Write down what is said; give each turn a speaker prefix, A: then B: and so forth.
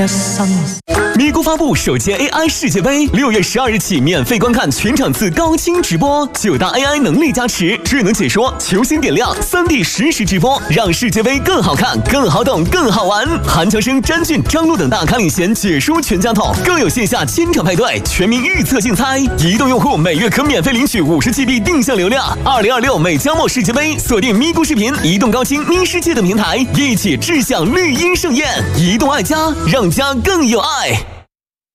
A: 咪咕发布首届 AI 世界杯，6月12日起免费观看全场次高清直播，9大 AI 能力加持，智能解说，球星点亮，3D 实时直播，让世界杯更好看、更好懂、更好玩。韩强生、詹俊、张璐等大咖领衔解说全家桶，更有线下千场派对、全民预测竞猜。移动用户每月可免费领取50GB 定向流量。2026美加墨世界杯，锁定咪咕视频、移动高清、咪世界等平台，一起志向绿茵盛宴。移动爱家，让家更有爱。